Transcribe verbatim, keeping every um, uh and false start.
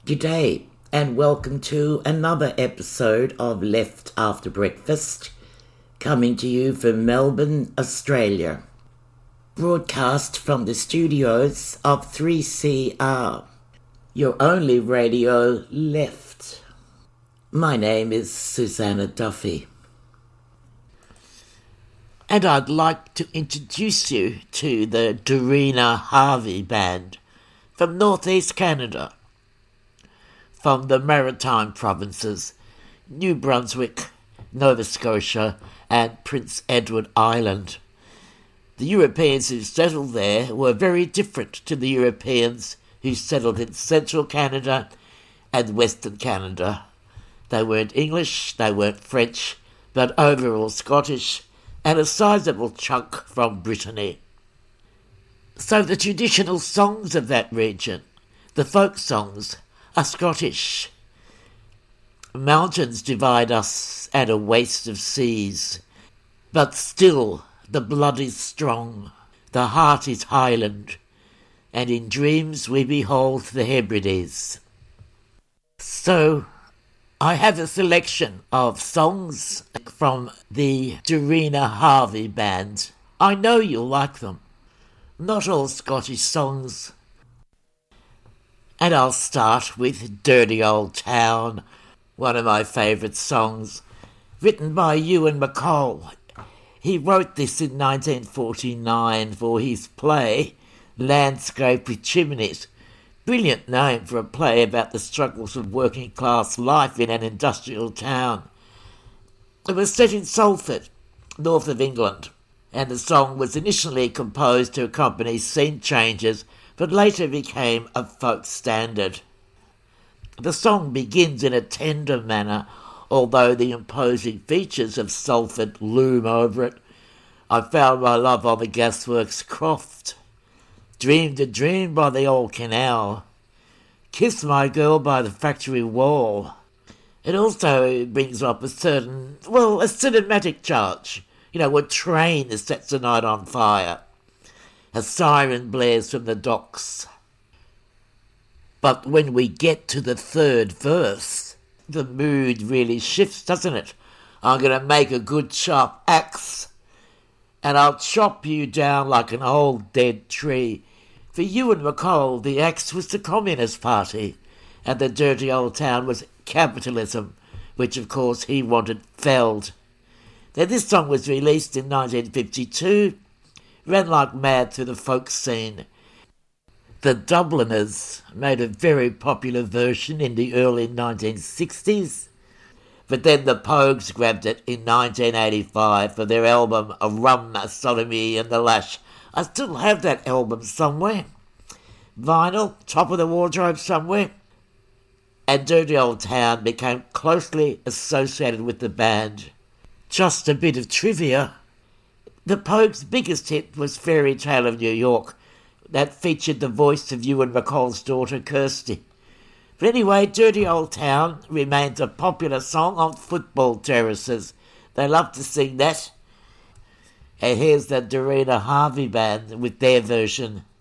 G'day and welcome to another episode of Left After Breakfast, coming to you from Melbourne, Australia. Broadcast from the studios of three C R, your only radio left. My name is Susanna Duffy. And I'd like to introduce you to the Dorina Harvey Band from northeast Canada, from the Maritime provinces, New Brunswick, Nova Scotia and Prince Edward Island. The Europeans who settled there were very different to the Europeans who settled in central Canada and western Canada. They weren't English, they weren't French, but overall Scottish, and a sizable chunk from Brittany. So the traditional songs of that region, the folk songs, are Scottish. Mountains divide us and a waste of seas, but still the blood is strong, the heart is Highland, and in dreams we behold the Hebrides. So I have a selection of songs from the Dorina Harvey Band. I know you'll like them. Not all Scottish songs. And I'll start with Dirty Old Town, one of my favourite songs, written by Ewan MacColl. He wrote this in nineteen forty-nine for his play Landscape with Chimneys. Brilliant name for a play about the struggles of working class life in an industrial town. It was set in Salford, north of England, and the song was initially composed to accompany scene changes, but later became a folk standard. The song begins in a tender manner, although the imposing features of Salford loom over it. I found my love on the gasworks croft, dreamed a dream by the old canal, kissed my girl by the factory wall. It also brings up a certain, well, a cinematic charge. You know, a train sets the night on fire. A siren blares from the docks. But when we get to the third verse, the mood really shifts, doesn't it? I'm going to make a good sharp axe, and I'll chop you down like an old dead tree. For Ewan MacColl, the axe was the Communist Party, and the dirty old town was capitalism, which of course he wanted felled. Now this song was released in nineteen fifty-two, ran like mad through the folk scene. The Dubliners made a very popular version in the early nineteen sixties, but then the Pogues grabbed it in nineteen eighty-five for their album A Rum, a Sodomy and the Lash. I still have that album somewhere. Vinyl, top of the wardrobe somewhere. And Dirty Old Town became closely associated with the band. Just a bit of trivia. The Pogues' biggest hit was Fairy Tale of New York. That featured the voice of Ewan MacColl's daughter, Kirsty. But anyway, Dirty Old Town remains a popular song on football terraces. They love to sing that. And here's the Dorina Harvey Band with their version.